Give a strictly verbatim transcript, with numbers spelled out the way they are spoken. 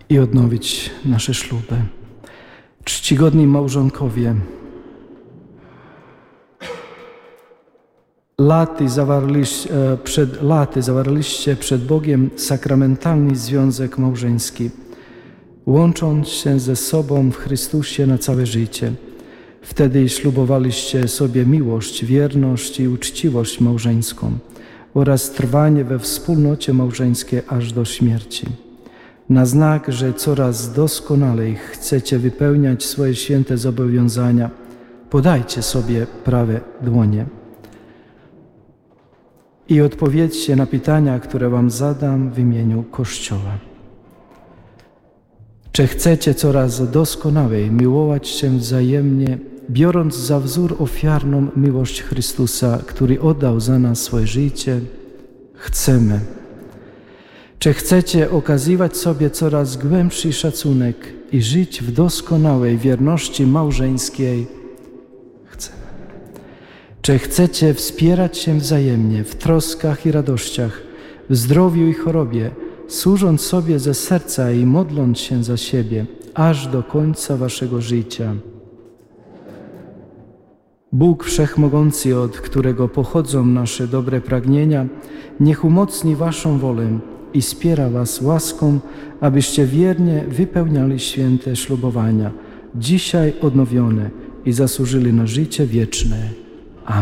i odnowić nasze śluby. Czcigodni małżonkowie, laty zawarliście, przed, laty zawarliście przed Bogiem sakramentalny związek małżeński, łącząc się ze sobą w Chrystusie na całe życie. Wtedy ślubowaliście sobie miłość, wierność i uczciwość małżeńską oraz trwanie we wspólnocie małżeńskiej aż do śmierci. Na znak, że coraz doskonalej chcecie wypełniać swoje święte zobowiązania, podajcie sobie prawe dłonie i odpowiedzcie na pytania, które wam zadam w imieniu Kościoła. Czy chcecie coraz doskonalej miłować się wzajemnie, biorąc za wzór ofiarną miłość Chrystusa, który oddał za nas swoje życie? Chcemy. Czy chcecie okazywać sobie coraz głębszy szacunek i żyć w doskonałej wierności małżeńskiej? Chcemy. Czy chcecie wspierać się wzajemnie w troskach i radościach, w zdrowiu i chorobie, służąc sobie ze serca i modląc się za siebie, aż do końca waszego życia? Bóg Wszechmogący, od którego pochodzą nasze dobre pragnienia, niech umocni waszą wolę i wspiera was łaską, abyście wiernie wypełniali święte ślubowania, dzisiaj odnowione i zasłużyli na życie wieczne.